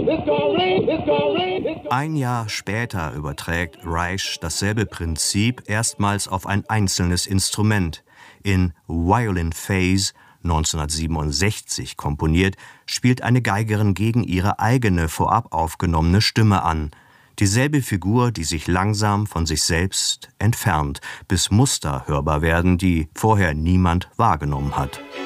Ein Jahr später überträgt Reich dasselbe Prinzip erstmals auf ein einzelnes Instrument. In Violin Phase, 1967 komponiert, spielt eine Geigerin gegen ihre eigene vorab aufgenommene Stimme an. Dieselbe Figur, die sich langsam von sich selbst entfernt, bis Muster hörbar werden, die vorher niemand wahrgenommen hat.